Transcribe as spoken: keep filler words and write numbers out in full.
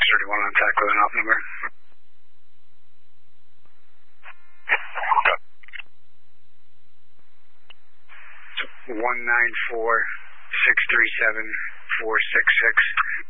thirty-one on tack with an op number. one nine four, six three seven, four six six.